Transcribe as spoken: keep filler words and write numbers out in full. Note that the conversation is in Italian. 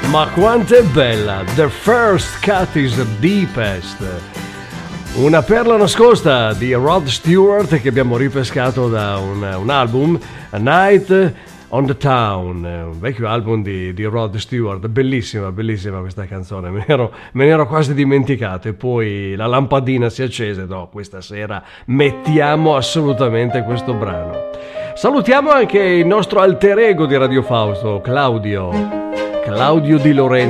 Ma quanto è bella! The First Cut is the Deepest. Una perla nascosta di Rod Stewart che abbiamo ripescato da un, un album, A Night on the Town, un vecchio album di, di Rod Stewart. Bellissima, bellissima questa canzone, me ne, ero, me ne ero quasi dimenticato e poi la lampadina si accese. No, questa sera mettiamo assolutamente questo brano. Salutiamo anche il nostro alter ego di Radio Fausto, Claudio Claudio Di Lorenzo.